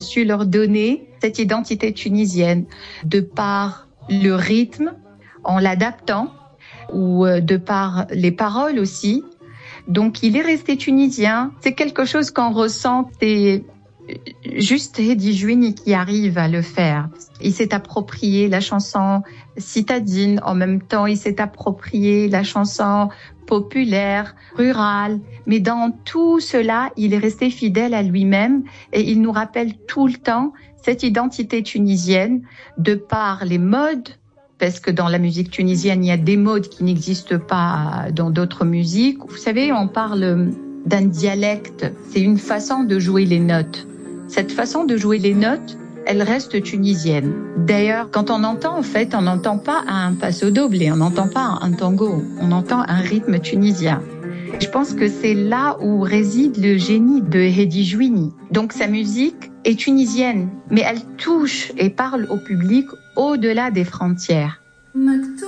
su leur donner cette identité tunisienne de par le rythme, en l'adaptant, ou de par les paroles aussi. Donc il est resté tunisien. C'est quelque chose qu'on ressent, c'est juste Hedi Jouini qui arrive à le faire. Il s'est approprié la chanson citadine, en même temps il s'est approprié la chanson populaire, rurale, mais dans tout cela, il est resté fidèle à lui-même et il nous rappelle tout le temps cette identité tunisienne de par les modes, parce que dans la musique tunisienne, il y a des modes qui n'existent pas dans d'autres musiques. Vous savez, on parle d'un dialecte, c'est une façon de jouer les notes. Cette façon de jouer les notes, elle reste tunisienne. D'ailleurs, quand on entend, en fait, on n'entend pas un passo doble, on n'entend pas un tango, on entend un rythme tunisien. Je pense que c'est là où réside le génie de Hedi Jouini. Donc sa musique est tunisienne, mais elle touche et parle au public au-delà des frontières.